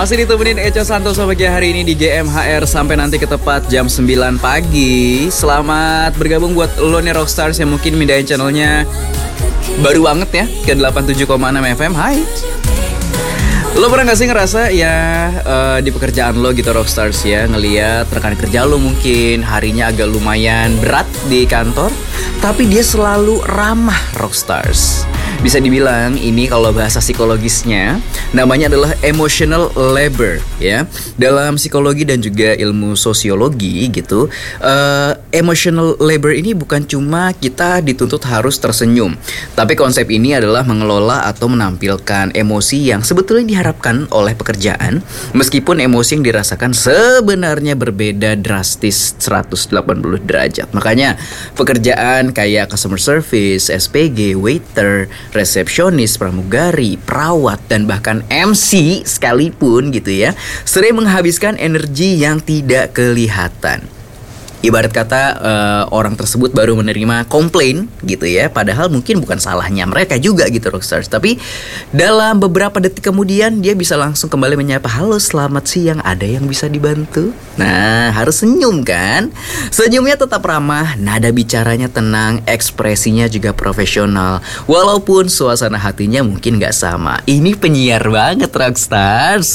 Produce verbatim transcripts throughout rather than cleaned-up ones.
Masih ditemenin Eco Santoso pagi hari ini di G M H R sampai nanti ke tepat jam sembilan pagi. Selamat bergabung buat lo nih Rockstars yang mungkin mindahin channelnya baru banget ya ke delapan puluh tujuh koma enam F M. Hai. Lo pernah gak sih ngerasa ya uh, di pekerjaan lo gitu Rockstars ya, ngeliat rekan kerja lo mungkin harinya agak lumayan berat di kantor, tapi dia selalu ramah Rockstars. Bisa dibilang ini kalau bahasa psikologisnya namanya adalah emotional labor ya. Dalam psikologi dan juga ilmu sosiologi gitu, uh, emotional labor ini bukan cuma kita dituntut harus tersenyum, tapi konsep ini adalah mengelola atau menampilkan emosi yang sebetulnya diharapkan oleh pekerjaan, meskipun emosi yang dirasakan sebenarnya berbeda drastis seratus delapan puluh derajat. Makanya pekerjaan kayak customer service, S P G, waiter, resepsionis, pramugari, perawat, dan bahkan M C sekalipun gitu ya, sering menghabiskan energi yang tidak kelihatan. Ibarat kata uh, orang tersebut baru menerima komplain gitu ya, padahal mungkin bukan salahnya mereka juga gitu Rockstars. Tapi dalam beberapa detik kemudian dia bisa langsung kembali menyapa, halo selamat siang, ada yang bisa dibantu? Nah harus senyum kan? Senyumnya tetap ramah, nada bicaranya tenang, ekspresinya juga profesional, walaupun suasana hatinya mungkin gak sama. Ini penyiar banget Rockstars.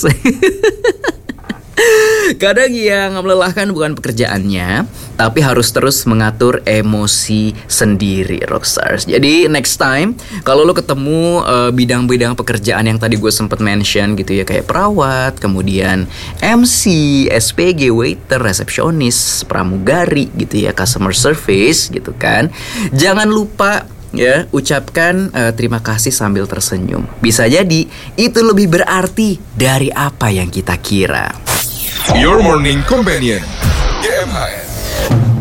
Kadang yang melelahkan bukan pekerjaannya, tapi harus terus mengatur emosi sendiri Rockstars. Jadi next time kalau lo ketemu uh, bidang-bidang pekerjaan yang tadi gue sempet mention gitu ya, kayak perawat, kemudian M C, S P G, waiter, resepsionis, pramugari gitu ya, customer service gitu kan, jangan lupa ya ucapkan uh, terima kasih sambil tersenyum. Bisa jadi itu lebih berarti dari apa yang kita kira. Your Morning Companion G M H R.